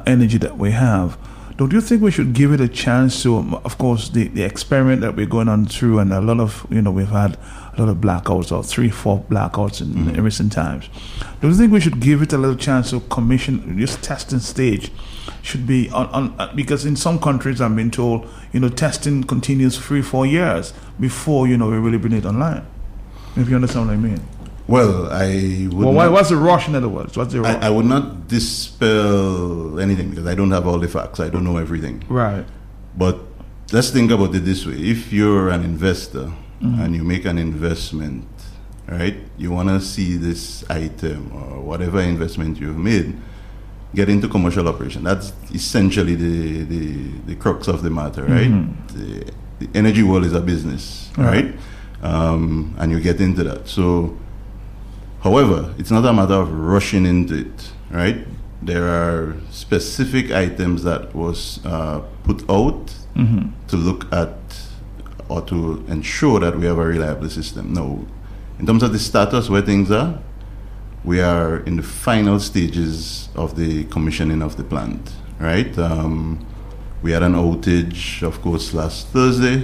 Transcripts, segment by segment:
energy that we have. Don't you think we should give it a chance to, of course, the experiment that we're going on through, and a lot of, we've had a lot of blackouts, or 3-4 blackouts in recent times. Don't you think we should give it a little chance to commission this testing stage? Should be on because in some countries I've been told, testing continues 3-4 years before, we really bring it online. If you understand what I mean. Well, I would. Well, what's the rush, in other words? What's the rush? I would not dispel anything because I don't have all the facts. I don't know everything. Right. But let's think about it this way: if you're an investor and you make an investment, right? You want to see this item or whatever investment you've made get into commercial operation. That's essentially the crux of the matter, right? The energy world is a business, right? And you get into that. So, however, it's not a matter of rushing into it, right? There are specific items that was put out to look at or to ensure that we have a reliable system. Now, in terms of the status where things are, we are in the final stages of the commissioning of the plant, right? We had an outage, of course, last Thursday.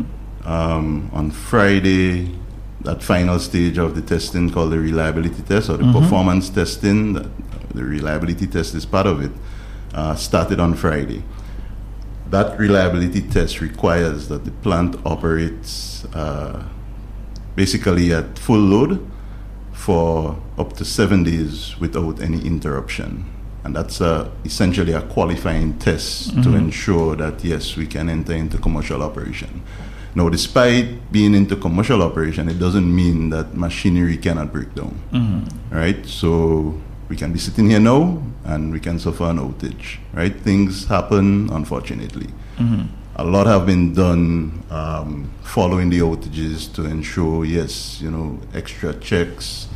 On Friday, that final stage of the testing called the reliability test or the performance testing, the reliability test is part of it, started on Friday. That reliability test requires that the plant operates basically at full load for up to 7 days without any interruption. And that's essentially a qualifying test to ensure that, yes, we can enter into commercial operation. Now, despite being into commercial operation, it doesn't mean that machinery cannot break down, right? So we can be sitting here now and we can suffer an outage, right? Things happen, unfortunately. A lot have been done following the outages to ensure, yes, extra checks,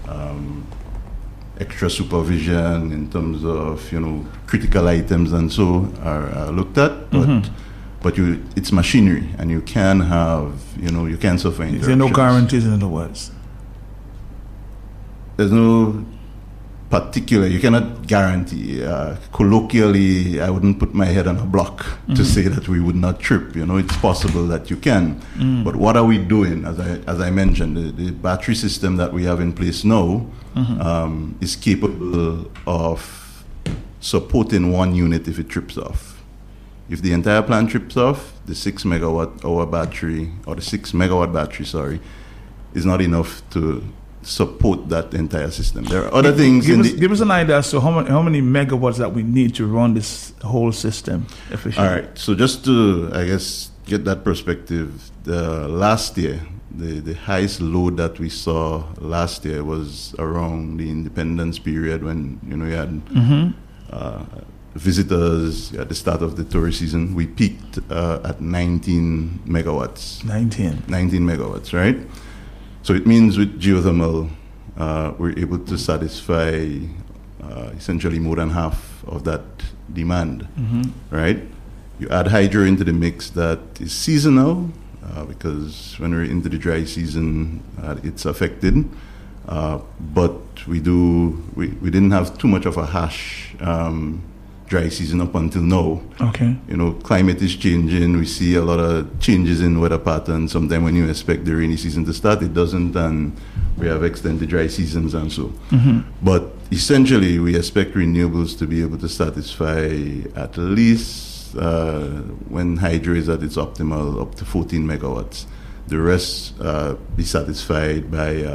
extra supervision in terms of, critical items and so are looked at, but it's machinery, and you can have, you can suffer interruptions. There are no guarantees, in other words. There's no particular, you cannot guarantee. Colloquially, I wouldn't put my head on a block to say that we would not trip. It's possible that you can. But what are we doing? As I mentioned, the battery system that we have in place now is capable of supporting one unit if it trips off. If the entire plant trips off, the 6 megawatt hour battery, or the 6 megawatt battery, is not enough to support that entire system. There are other things. Give us an idea as to how many megawatts that we need to run this whole system efficiently. All right. So just to, I guess, get that perspective, last year, the highest load that we saw last year was around the independence period when you had visitors at the start of the tourist season. We peaked at 19 megawatts. 19 megawatts, right? So it means with geothermal, we're able to satisfy essentially more than half of that demand, right? You add hydro into the mix that is seasonal, because when we're into the dry season, it's affected. But we didn't have too much of a harsh dry season up until now. Okay. Climate is changing. We see a lot of changes in weather patterns. Sometimes when you expect the rainy season to start, it doesn't, and we have extended dry seasons and so. But essentially, we expect renewables to be able to satisfy at least when hydro is at its optimal, up to 14 megawatts. The rest be satisfied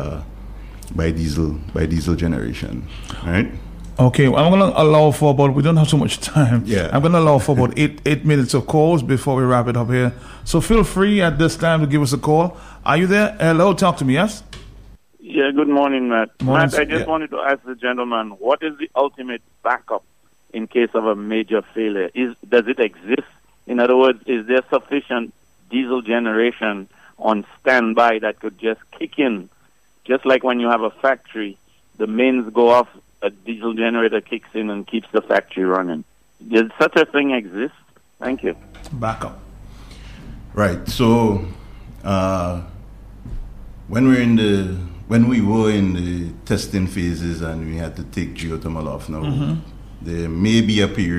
by diesel generation, right? Okay, I'm going to allow for about, we don't have so much time. Yeah. I'm going to allow for about eight minutes of calls before we wrap it up here. So feel free at this time to give us a call. Are you there? Hello, talk to me, yes? Yeah, good morning, Matt. Morning, Matt, I just wanted to ask the gentleman, what is the ultimate backup in case of a major failure? Does it exist? In other words, is there sufficient diesel generation on standby that could just kick in? Just like when you have a factory, the mains go off, a diesel generator kicks in and keeps the factory running. Does such a thing exist? Thank you. Backup. Right. So when we were in the testing phases and we had to take geothermal off now, there may be a period